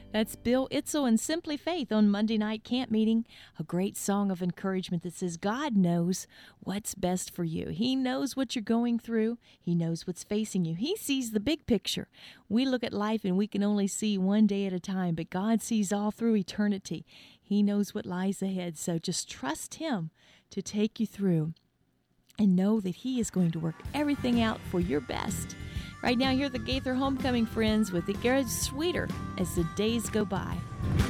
That's Bill Itzel and Simply Faith on Monday Night Camp Meeting. A great song of encouragement that says God knows what's best for you. He knows what you're going through. He knows what's facing you. He sees the big picture. We look at life and we can only see one day at a time, but God sees all through eternity. He knows what lies ahead. So just trust Him to take you through and know that He is going to work everything out for your best. Right now, here are the Gaither Homecoming Friends with It Gets Sweeter as the days go by.